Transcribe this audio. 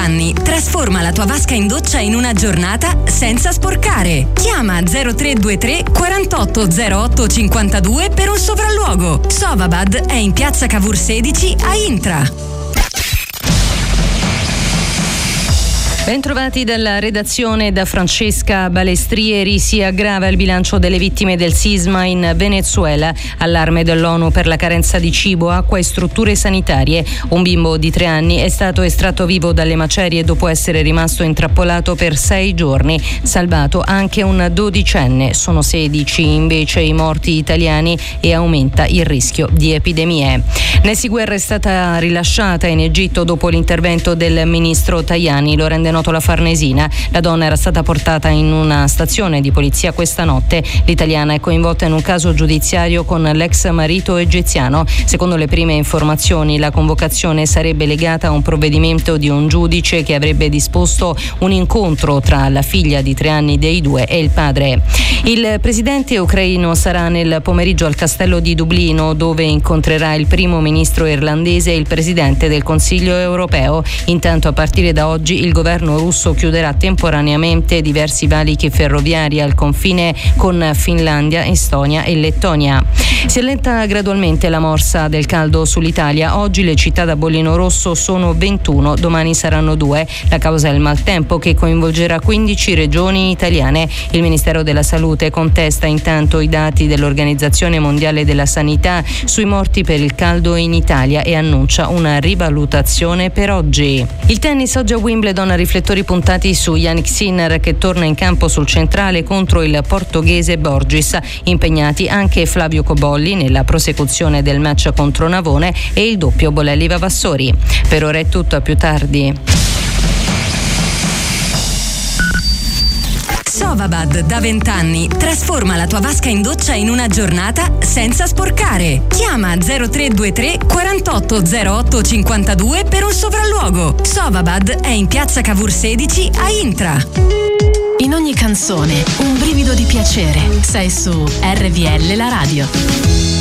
anni. Trasforma la tua vasca in doccia in una giornata senza sporcare. Chiama 0323 48 08 52 per un sopralluogo. Sovabad è in piazza Cavour 16 a Intra. Bentrovati dalla redazione da Francesca Balestrieri. Si aggrava il bilancio delle vittime del sisma in Venezuela. Allarme dell'ONU per la carenza di cibo, acqua e strutture sanitarie. Un bimbo di 3 anni è stato estratto vivo dalle macerie dopo essere rimasto intrappolato per 6 giorni. Salvato anche un 12enne. Sono 16 invece i morti italiani e aumenta il rischio di epidemie. Nessi Guerra è stata rilasciata in Egitto dopo l'intervento del ministro Tajani. Lo rende noto la Farnesina. La donna era stata portata in una stazione di polizia questa notte. L'italiana è coinvolta in un caso giudiziario con l'ex marito egiziano. Secondo le prime informazioni, la convocazione sarebbe legata a un provvedimento di un giudice che avrebbe disposto un incontro tra la figlia di 3 anni dei due e il padre. Il presidente ucraino sarà nel pomeriggio al castello di Dublino, dove incontrerà il primo ministro irlandese e il presidente del Consiglio europeo. Intanto, a partire da oggi, il governo russo chiuderà temporaneamente diversi valichi ferroviari al confine con Finlandia, Estonia e Lettonia. Si allenta gradualmente la morsa del caldo sull'Italia. Oggi le città da bollino rosso sono 21, domani saranno 2. La causa è il maltempo che coinvolgerà 15 regioni italiane. Il Ministero della Salute contesta intanto i dati dell'Organizzazione Mondiale della Sanità sui morti per il caldo in Italia e annuncia una rivalutazione per oggi. Il tennis oggi a Wimbledon, riflettori puntati su Jannik Sinner che torna in campo sul centrale contro il portoghese Borges. Impegnati anche Flavio Cobolli nella prosecuzione del match contro Navone e il doppio Bolelli-Vavassori. Per ora è tutto, a più tardi. Sovabad da 20 anni trasforma la tua vasca in doccia in una giornata senza sporcare. Chiama 0323 48 08 52 per un sopralluogo. Sovabad è in piazza Cavour 16 a Intra. In ogni canzone un brivido di piacere. Sei su RVL la radio.